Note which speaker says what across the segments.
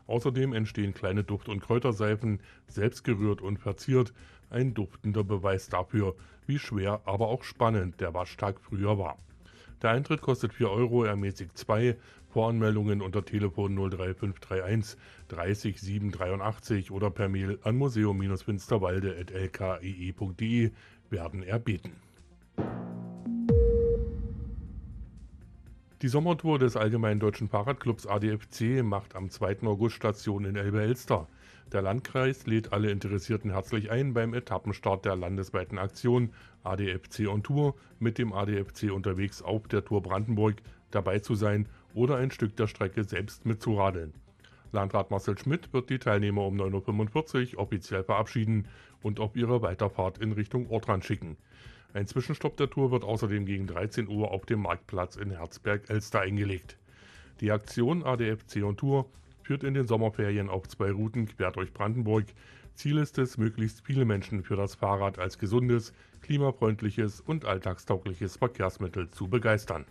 Speaker 1: Außerdem entstehen kleine Duft- und Kräuterseifen, selbst gerührt und verziert. Ein duftender Beweis dafür, wie schwer, aber auch spannend der Waschtag früher war. Der Eintritt kostet 4 Euro, ermäßigt 2. Voranmeldungen unter Telefon 03531 30 783 oder per Mail an museum-finsterwalde@lkii.de werden erbeten. Die Sommertour des Allgemeinen Deutschen Fahrradclubs ADFC macht am 2. August Station in Elbe-Elster. Der Landkreis lädt alle Interessierten herzlich ein, beim Etappenstart der landesweiten Aktion ADFC on Tour mit dem ADFC unterwegs auf der Tour Brandenburg dabei zu sein oder ein Stück der Strecke selbst mitzuradeln. Landrat Marcel Schmidt wird die Teilnehmer um 9:45 Uhr offiziell verabschieden und auf ihre Weiterfahrt in Richtung Ortrand schicken. Ein Zwischenstopp der Tour wird außerdem gegen 13 Uhr auf dem Marktplatz in Herzberg-Elster eingelegt. Die Aktion ADFC on Tour führt in den Sommerferien auf 2 Routen quer durch Brandenburg. Ziel ist es, möglichst viele Menschen für das Fahrrad als gesundes, klimafreundliches und alltagstaugliches Verkehrsmittel zu begeistern.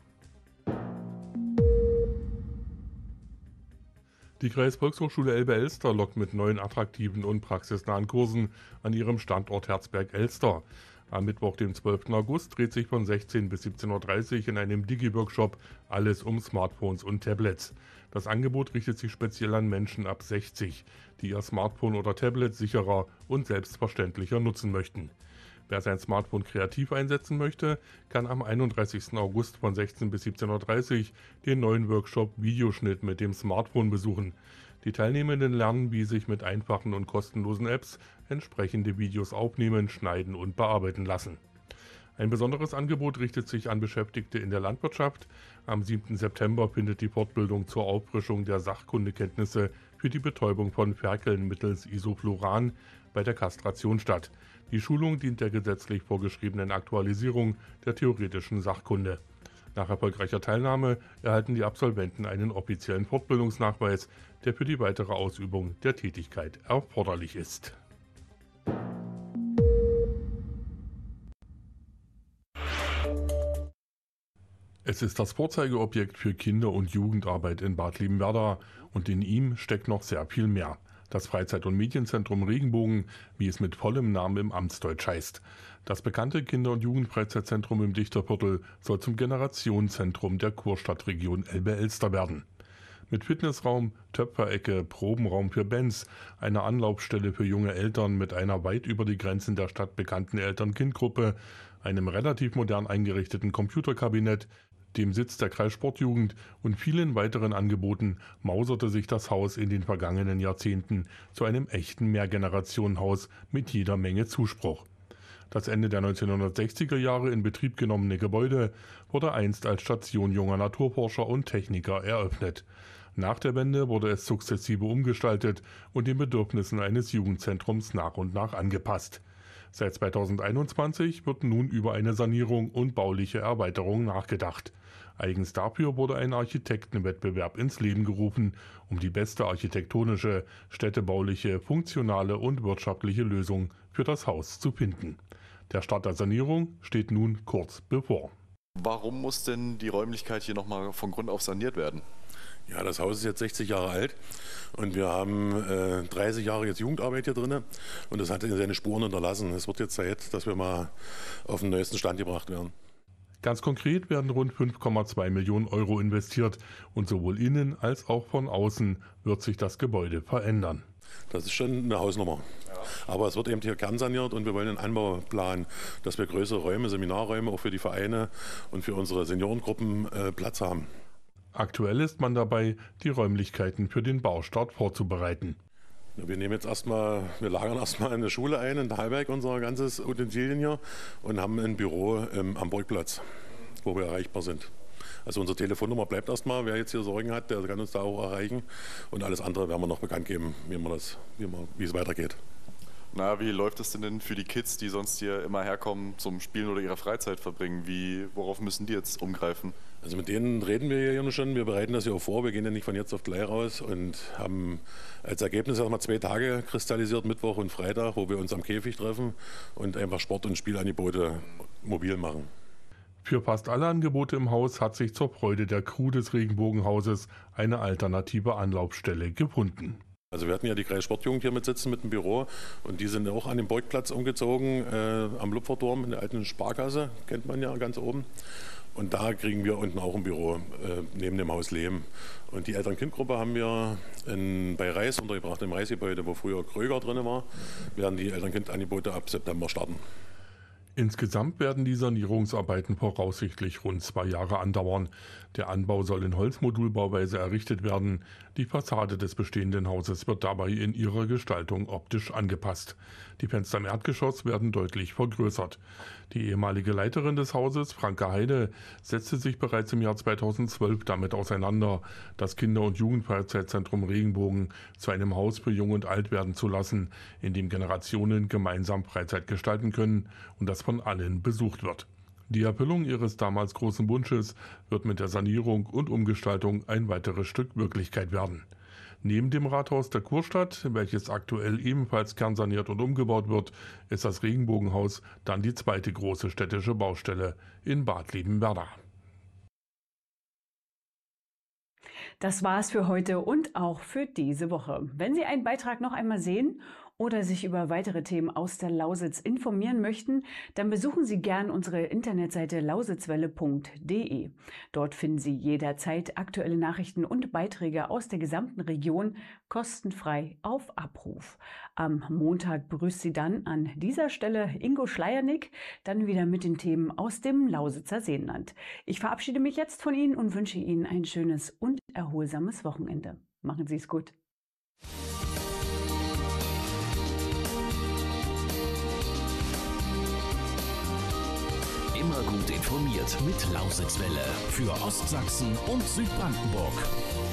Speaker 1: Die Kreisvolkshochschule Elbe-Elster lockt mit neuen attraktiven und praxisnahen Kursen an ihrem Standort Herzberg-Elster. Am Mittwoch, dem 12. August, dreht sich von 16 bis 17:30 Uhr in einem Digi-Workshop alles um Smartphones und Tablets. Das Angebot richtet sich speziell an Menschen ab 60, die ihr Smartphone oder Tablet sicherer und selbstverständlicher nutzen möchten. Wer sein Smartphone kreativ einsetzen möchte, kann am 31. August von 16 bis 17:30 Uhr den neuen Workshop Videoschnitt mit dem Smartphone besuchen. Die Teilnehmenden lernen, wie sich mit einfachen und kostenlosen Apps entsprechende Videos aufnehmen, schneiden und bearbeiten lassen. Ein besonderes Angebot richtet sich an Beschäftigte in der Landwirtschaft. Am 7. September findet die Fortbildung zur Auffrischung der Sachkundekenntnisse für die Betäubung von Ferkeln mittels Isofluran bei der Kastration statt. Die Schulung dient der gesetzlich vorgeschriebenen Aktualisierung der theoretischen Sachkunde. Nach erfolgreicher Teilnahme erhalten die Absolventen einen offiziellen Fortbildungsnachweis, der für die weitere Ausübung der Tätigkeit erforderlich ist. Es ist das Vorzeigeobjekt für Kinder- und Jugendarbeit in Bad Liebenwerda und in ihm steckt noch sehr viel mehr. Das Freizeit- und Medienzentrum Regenbogen, wie es mit vollem Namen im Amtsdeutsch heißt. Das bekannte Kinder- und Jugendfreizeitzentrum im Dichterviertel soll zum Generationenzentrum der Kurstadtregion Elbe-Elster werden. Mit Fitnessraum, Töpferecke, Probenraum für Bands, einer Anlaufstelle für junge Eltern mit einer weit über die Grenzen der Stadt bekannten Eltern-Kind-Gruppe, einem relativ modern eingerichteten Computerkabinett, dem Sitz der Kreissportjugend und vielen weiteren Angeboten mauserte sich das Haus in den vergangenen Jahrzehnten zu einem echten Mehrgenerationenhaus mit jeder Menge Zuspruch. Das Ende der 1960er Jahre in Betrieb genommene Gebäude wurde einst als Station junger Naturforscher und Techniker eröffnet. Nach der Wende wurde es sukzessive umgestaltet und den Bedürfnissen eines Jugendzentrums nach und nach angepasst. Seit 2021 wird nun über eine Sanierung und bauliche Erweiterung nachgedacht. Eigens dafür wurde ein Architektenwettbewerb ins Leben gerufen, um die beste architektonische, städtebauliche, funktionale und wirtschaftliche Lösung für das Haus zu finden. Der Start der Sanierung steht nun kurz bevor.
Speaker 2: Warum muss denn die Räumlichkeit hier nochmal von Grund auf saniert werden?
Speaker 3: Ja, das Haus ist jetzt 60 Jahre alt und wir haben 30 Jahre jetzt Jugendarbeit hier drin und das hat seine Spuren hinterlassen. Es wird jetzt Zeit, dass wir mal auf den neuesten Stand gebracht werden.
Speaker 1: Ganz konkret werden rund 5,2 Millionen Euro investiert und sowohl innen als auch von außen wird sich das Gebäude verändern.
Speaker 3: Das ist schon eine Hausnummer. Ja. Aber es wird eben hier kernsaniert und wir wollen einen Anbauplan, dass wir größere Räume, Seminarräume auch für die Vereine und für unsere Seniorengruppen Platz haben.
Speaker 1: Aktuell ist man dabei, die Räumlichkeiten für den Baustart vorzubereiten.
Speaker 3: Wir lagern erstmal eine Schule ein, in Dahlberg unser ganzes Utensilien hier und haben ein Büro am Burgplatz, wo wir erreichbar sind. Also unsere Telefonnummer bleibt erstmal, wer jetzt hier Sorgen hat, der kann uns da auch erreichen und alles andere werden wir noch bekannt geben, wie es weitergeht.
Speaker 2: Na, wie läuft es denn für die Kids, die sonst hier immer herkommen zum Spielen oder ihre Freizeit verbringen? Worauf müssen die jetzt umgreifen?
Speaker 3: Also mit denen reden wir hier schon, wir bereiten das ja auch vor, wir gehen ja nicht von jetzt auf gleich raus und haben als Ergebnis erstmal 2 Tage kristallisiert, Mittwoch und Freitag, wo wir uns am Käfig treffen und einfach Sport- und Spielangebote mobil machen.
Speaker 1: Für fast alle Angebote im Haus hat sich zur Freude der Crew des Regenbogenhauses eine alternative Anlaufstelle gefunden.
Speaker 3: Also wir hatten ja die Kreissportjugend hier mit sitzen mit dem Büro und die sind auch an den Beugplatz umgezogen, am Lupferturm in der alten Sparkasse, kennt man ja ganz oben. Und da kriegen wir unten auch ein Büro neben dem Haus Lehm. Und die Eltern-Kind-Gruppe haben wir bei Reis untergebracht, im Reisgebäude, wo früher Kröger drin war, werden die Eltern-Kind-Angebote ab September starten.
Speaker 1: Insgesamt werden die Sanierungsarbeiten voraussichtlich rund 2 Jahre andauern. Der Anbau soll in Holzmodulbauweise errichtet werden. Die Fassade des bestehenden Hauses wird dabei in ihrer Gestaltung optisch angepasst. Die Fenster im Erdgeschoss werden deutlich vergrößert. Die ehemalige Leiterin des Hauses, Franke Heide, setzte sich bereits im Jahr 2012 damit auseinander, das Kinder- und Jugendfreizeitzentrum Regenbogen zu einem Haus für Jung und Alt werden zu lassen, in dem Generationen gemeinsam Freizeit gestalten können und das von allen besucht wird. Die Erfüllung ihres damals großen Wunsches wird mit der Sanierung und Umgestaltung ein weiteres Stück Wirklichkeit werden. Neben dem Rathaus der Kurstadt, welches aktuell ebenfalls kernsaniert und umgebaut wird, ist das Regenbogenhaus dann die zweite große städtische Baustelle in Bad Liebenwerda.
Speaker 4: Das war's für heute und auch für diese Woche. Wenn Sie einen Beitrag noch einmal sehen oder sich über weitere Themen aus der Lausitz informieren möchten, dann besuchen Sie gern unsere Internetseite lausitzwelle.de. Dort finden Sie jederzeit aktuelle Nachrichten und Beiträge aus der gesamten Region kostenfrei auf Abruf. Am Montag begrüßt Sie dann an dieser Stelle Ingo Schleiernick, dann wieder mit den Themen aus dem Lausitzer Seenland. Ich verabschiede mich jetzt von Ihnen und wünsche Ihnen ein schönes und erholsames Wochenende. Machen Sie es gut.
Speaker 5: Immer gut informiert mit Lausitzwelle für Ostsachsen und Südbrandenburg.